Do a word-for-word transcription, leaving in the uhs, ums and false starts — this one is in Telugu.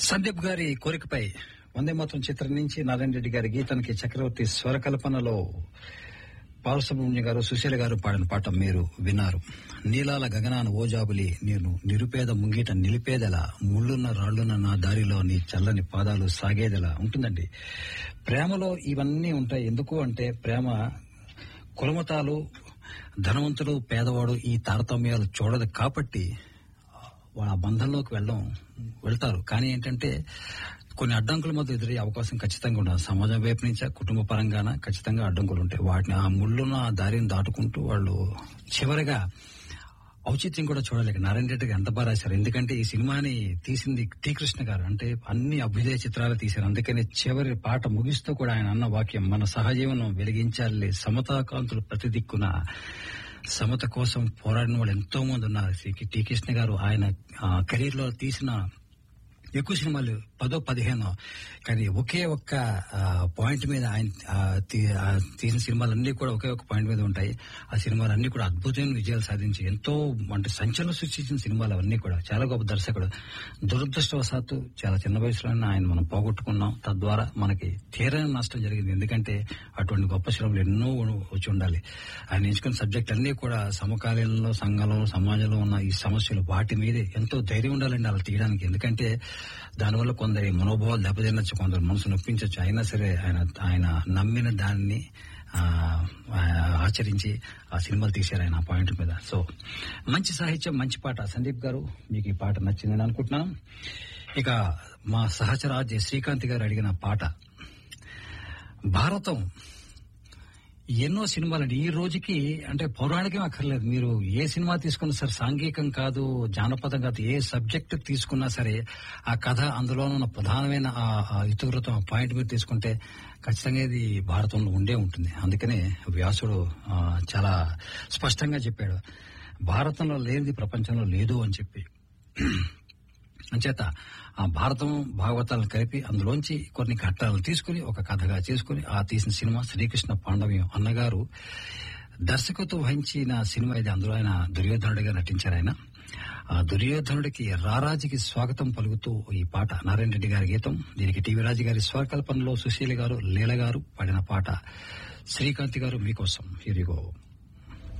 సందీప్ గారి కోరికపై వందే మాతరం చిత్రం నుంచి నారాయణ రెడ్డి గారి గీతానికి చక్రవర్తి స్వరకల్పనలో బాలసుబ్రహ్మణ్యం గారు సుశీల గారు పాడిన పాట మీరు విన్నారు. నీలాల గగనాన ఓజాబులి నేను నిరుపేద ముంగిట నిలిపేదలా ముళ్ళున్న రాళ్లున్న నా దారిలో నీ చల్లని పాదాలు సాగేదలా ఉంటుందండి. ప్రేమలో ఇవన్నీ ఉంటాయి. ఎందుకు అంటే ప్రేమ కులమతాలు ధనవంతుడు పేదవాడు ఈ తారతమ్యాలు చూడదు కాబట్టి ఆ బంధంలోకి వెళ్ళడం వెళ్తారు. కానీ ఏంటంటే కొన్ని అడ్డంకుల మధ్య ఎదురయ్యే అవకాశం ఖచ్చితంగా ఉండదు. సమాజం వైపు నుంచే కుటుంబ పరంగాన ఖచ్చితంగా అడ్డంకులు ఉంటాయి. వాటిని ఆ ముళ్ళున్న ఆ దారిని దాటుకుంటూ వాళ్ళు చివరిగా ఔచిత్యం కూడా చూడలేక నారాయణ రెడ్డి గారు ఎంత బాగా రాశారు. ఎందుకంటే ఈ సినిమాని తీసింది టీ కృష్ణ గారు, అంటే అన్ని అభ్యుదయ చిత్రాలు తీశారు. అందుకని చివరి పాట ముగిస్తూ కూడా ఆయన అన్న వాక్యం మన సహజీవనం వెలిగించాలి, సమతాకాంతులు ప్రతి దిక్కున సమత కోసం పోరాడిన వాళ్ళు ఎంతో మంది ఉన్నారు. టీ కృష్ణ గారు ఆయన కెరీర్ లో తీసిన ఎక్కువ సినిమాలు పదో పదిహేనో, కానీ ఒకే ఒక్క పాయింట్ మీద ఆయన తీసిన సినిమాలన్నీ కూడా ఒకే ఒక్క పాయింట్ మీద ఉంటాయి. ఆ సినిమాలన్నీ కూడా అద్భుతమైన విజయాలు సాధించి ఎంతో అంటే సంచలనం సృష్టించిన సినిమాలు అవన్నీ కూడా. చాలా గొప్ప దర్శకుడు. దురదృష్టవశాత్తు చాలా చిన్న వయసులోనే ఆయన మనం పోగొట్టుకున్నాం. తద్వారా మనకి తీరని నష్టం జరిగింది. ఎందుకంటే అటువంటి గొప్ప సినిమాలు ఎన్నో వచ్చి ఉండాలి. ఆయన ఎంచుకున్న సబ్జెక్ట్ అన్ని కూడా సమకాలీనంలో సంఘంలో సమాజంలో ఉన్న ఈ సమస్యలు వాటి మీదే ఎంతో ధైర్యం ఉండాలండి అలా తీయడానికి. ఎందుకంటే దానివల్ల కొందరి మనోభావాలు దెబ్బతినొచ్చు, కొందరు మనసు నొప్పించవచ్చు. అయినా సరే ఆయన ఆయన నమ్మిన దాన్ని ఆచరించి ఆ సినిమాలు తీశారు ఆయన ఆ పాయింట్ మీద. సో మంచి సాహిత్యం, మంచి పాట. సందీప్ గారు మీకు ఈ పాట నచ్చిందని అనుకుంటున్నాను. ఇక మా సహచరాజ్య శ్రీకాంత్ గారు అడిగిన పాట భారతం. ఎన్నో సినిమాలండి ఈ రోజుకి, అంటే పౌరాణికం అక్కర్లేదు. మీరు ఏ సినిమా తీసుకున్నా సరే, సాంఘికం కాదు, జానపదం కాదు, ఏ సబ్జెక్ట్ తీసుకున్నా సరే ఆ కథ అందులో ఉన్న ప్రధానమైన ఆ ఇతివృత్తం ఆ పాయింట్ మీద తీసుకుంటే ఖచ్చితంగా ఇది భారతంలో ఉండే ఉంటుంది. అందుకనే వ్యాసుడు చాలా స్పష్టంగా చెప్పాడు, భారతంలో లేనిది ప్రపంచంలో లేదు అని చెప్పి. అంచేత ఆ భారతం భాగవతాలను కలిపి అందులోంచి కొన్ని ఘట్టాలను తీసుకుని ఒక కథగా చేసుకుని ఆ తీసిన సినిమా శ్రీకృష్ణ పాండవ్యం. అన్నగారు దర్శకత్వం వహించిన సినిమా ఇది. అందులో ఆయన దుర్యోధనుడిగా నటించారు. ఆయన ఆ దుర్యోధనుడికి రారాజుకి స్వాగతం పలుకుతూ ఈ పాట నారాయణ రెడ్డి గారి గీతం. దీనికి టీవీ రాజు గారి స్వరకల్పనలో సుశీల గారు లీల గారు పాడిన పాట. శ్రీకాంత్ గారు మీకోసం. Here you go.